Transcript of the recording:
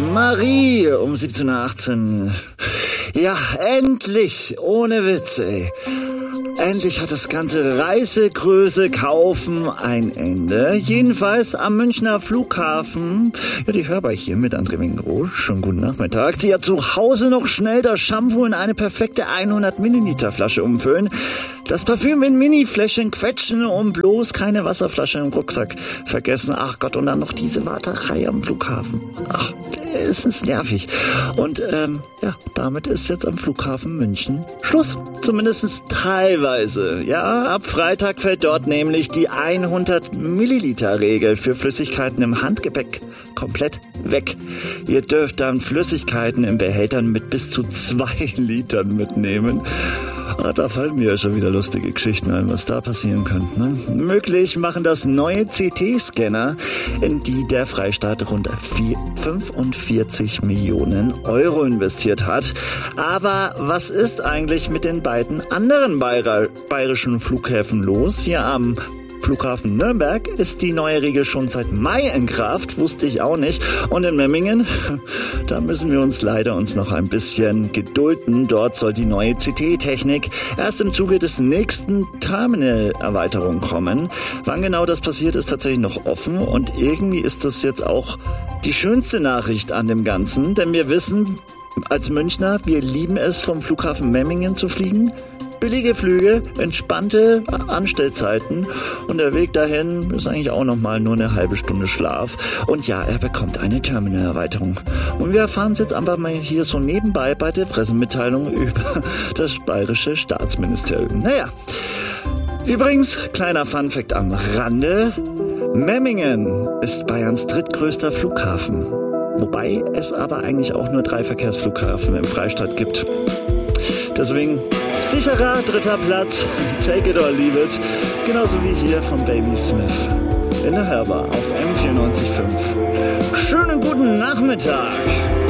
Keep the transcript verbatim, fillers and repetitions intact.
Marie um siebzehn Uhr achtzehn. Ja, endlich, ohne Witz, ey. Endlich hat das ganze Reisegröße kaufen ein Ende. Jedenfalls am Münchner Flughafen. Ja, die hörbar hier mit André Wingroth. Schon guten Nachmittag. Die ja zu Hause noch schnell das Shampoo in eine perfekte hundert Milliliter Flasche umfüllen. Das Parfüm in Mini-Fläschchen quetschen und bloß keine Wasserflasche im Rucksack vergessen. Ach Gott, und dann noch diese Warterei am Flughafen. Ach, es ist nervig. Und ähm, ja, damit ist jetzt am Flughafen München Schluss. Zumindest teilweise. Ja, ab Freitag fällt dort nämlich die hundert Milliliter Regel für Flüssigkeiten im Handgepäck komplett weg. Ihr dürft dann Flüssigkeiten in Behältern mit bis zu zwei Litern mitnehmen. Ah, da fallen mir ja schon wieder lustige Geschichten ein, was da passieren könnte. Ne? Möglich machen das neue C T-Scanner, in die der Freistaat rund fünfundvierzig Millionen Euro investiert hat. Aber was ist eigentlich mit den beiden anderen Bayer- bayerischen Flughäfen los? Hier am Flughafen Nürnberg ist die neue Regel schon seit Mai in Kraft, wusste ich auch nicht. Und in Memmingen, da müssen wir uns leider uns noch ein bisschen gedulden. Dort soll die neue C T-Technik erst im Zuge des nächsten Terminal-Erweiterung kommen. Wann genau das passiert, ist tatsächlich noch offen. Und irgendwie ist das jetzt auch die schönste Nachricht an dem Ganzen. Denn wir wissen, als Münchner, wir lieben es, vom Flughafen Memmingen zu fliegen. Billige Flüge, entspannte Anstellzeiten und der Weg dahin ist eigentlich auch nochmal nur eine halbe Stunde Schlaf. Und ja, er bekommt eine Terminalerweiterung. Und wir erfahren es jetzt einfach mal hier so nebenbei bei der Pressemitteilung über das bayerische Staatsministerium. Naja, übrigens, kleiner Funfact am Rande, Memmingen ist Bayerns drittgrößter Flughafen. Wobei es aber eigentlich auch nur drei Verkehrsflughafen im Freistaat gibt. Deswegen sicherer dritter Platz, take it or leave it, genauso wie hier von Baby Smith in der Hörbar auf M vierundneunzig Komma fünf. Schönen guten Nachmittag!